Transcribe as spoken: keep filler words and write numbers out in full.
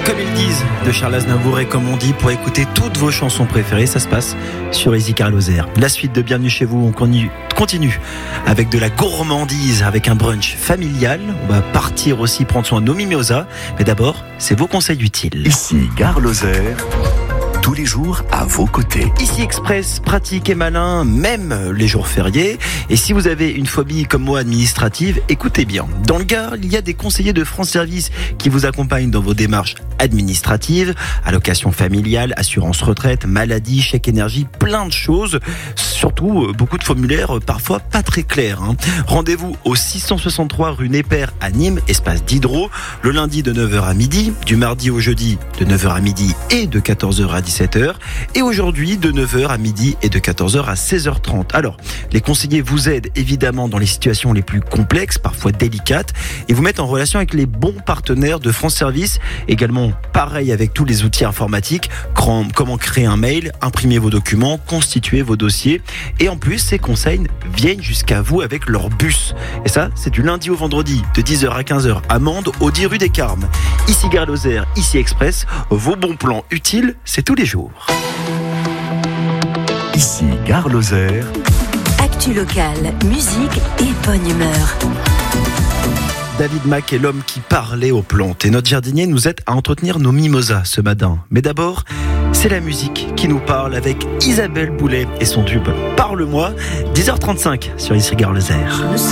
Comme ils disent de Charles Aznavour et comme on dit pour écouter toutes vos chansons préférées, ça se passe sur Easy Car Lozère. La suite de Bienvenue chez vous, on continue avec de la gourmandise, avec un brunch familial. On va partir aussi prendre soin de nos mimosas, mais d'abord, c'est vos conseils utiles. Ici Gare Lozère, tous les jours à vos côtés. Ici Express, pratique et malin, même les jours fériés. Et si vous avez une phobie comme moi administrative, écoutez bien. Dans le Gard, il y a des conseillers de France Service qui vous accompagnent dans vos démarches administratives, allocation familiale, assurance retraite, maladie, chèque énergie, plein de choses. Surtout, beaucoup de formulaires parfois pas très clairs. Hein. Rendez-vous au six cent soixante-trois rue Népère à Nîmes, espace Diderot, le lundi de neuf heures à midi, du mardi au jeudi de neuf heures à midi et de quatorze heures à dix-sept heures, et aujourd'hui de neuf heures à midi et de quatorze heures à seize heures trente. Alors, les conseillers vous aident évidemment dans les situations les plus complexes, parfois délicates, et vous mettent en relation avec les bons partenaires de France Service. Également, pareil avec tous les outils informatiques, comment créer un mail, imprimer vos documents, constituer vos dossiers, et en plus, ces conseils viennent jusqu'à vous avec leur bus. Et ça, c'est du lundi au vendredi, de dix heures à quinze heures, à Mende, au dix rue des Carmes. Ici Gare Lozère, ici Express, vos bons plans utiles, c'est tous les jours. Ici Gare Lozère. Actu locale, musique et bonne humeur. David Mack est l'homme qui parlait aux plantes et notre jardinier nous aide à entretenir nos mimosas ce matin. Mais d'abord, c'est la musique qui nous parle avec Isabelle Boulay et son tube Parle-moi, dix heures trente-cinq sur Ici Gare Lozère.